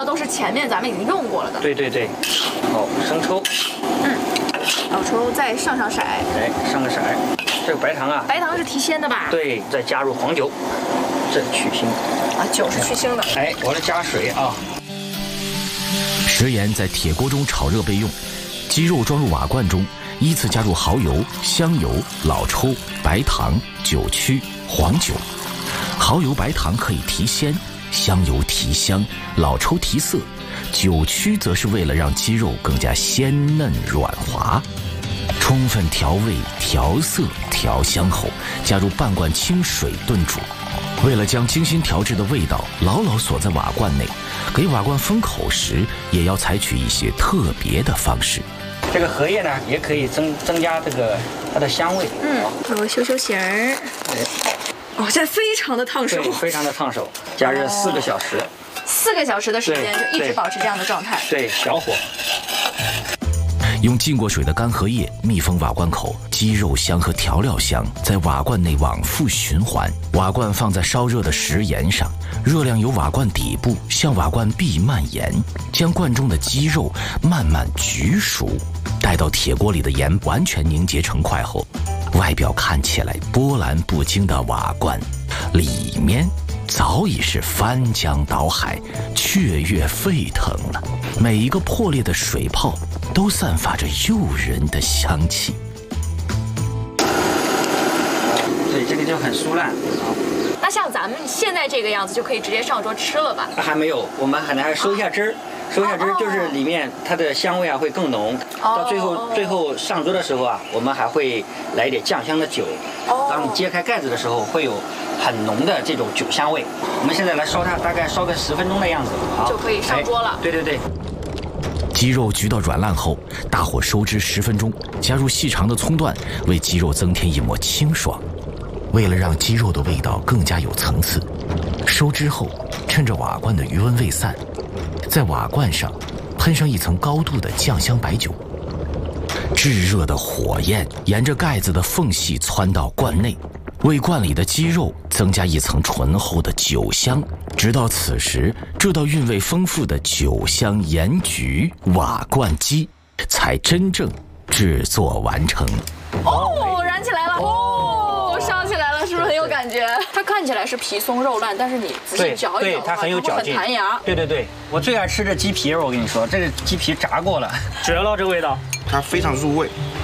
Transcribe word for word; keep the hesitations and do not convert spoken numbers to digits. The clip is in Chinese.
都是前面咱们已经用过了的。 对对对。好，生抽。 嗯。老抽再上上色。 哎，上个色。这个白糖啊。 白糖是提鲜的吧？ 对，再加入黄酒，这是去腥。 啊，酒是去腥的。 哎，我来加水啊。 食盐在铁锅中炒热备用，鸡肉装入瓦罐中，依次加入蚝油、香油、老抽、白糖、酒曲、黄酒。蚝油、白糖可以提鲜，香油提香，老抽提色，酒曲则是为了让鸡肉更加鲜嫩软滑。充分调味、调色、调香后，加入半罐清水炖煮。为了将精心调制的味道牢牢锁在瓦罐内，给瓦罐封口时也要采取一些特别的方式。 这个荷叶呢，也可以增增加这个它的香味。 嗯，我修修形儿。哦，现在非常的烫手。 对，非常的烫手。加热四个小时。 四个小时的时间就一直保持这样的状态。 对，小火。 用浸过水的干荷叶密封瓦罐口，鸡肉香和调料香在瓦罐内往复循环。瓦罐放在烧热的食盐上，热量由瓦罐底部向瓦罐壁蔓延，将罐中的鸡肉慢慢焗熟。待到铁锅里的盐完全凝结成块后，外表看起来波澜不惊的瓦罐，里面早已是翻江倒海，雀跃沸腾了。每一个破裂的水泡都散发着诱人的香气。 对，这个就很酥烂。 那像咱们现在这个样子，就可以直接上桌吃了吧？ 还没有，我们还还收一下汁儿。收一下汁儿，就是里面它的香味啊会更浓。到最后最后上桌的时候啊，我们还会来一点酱香的酒。当你揭开盖子的时候，会有很浓的这种酒香味。我们现在来烧它，大概烧个十分钟的样子，好就可以上桌了。 对对对。 鸡肉焗到软烂后，大火收汁十分钟，加入细长的葱段，为鸡肉增添一抹清爽。为了让鸡肉的味道更加有层次，收汁后，趁着瓦罐的余温未散，在瓦罐上喷上一层高度的酱香白酒。炙热的火焰沿着盖子的缝隙窜到罐内，为罐里的鸡肉增加一层醇厚的酒香。直到此时，这道韵味丰富的酒香盐焗瓦罐鸡才真正制作完成。 哦，燃起来了！哦，烧起来了，是不是很有感觉？它看起来是皮松肉烂，但是你仔细嚼一嚼， 它很有嚼劲， 很弹牙。 对对对，我最爱吃这鸡皮，我跟你说，这个鸡皮炸过了，绝了，这味道。 它非常入味，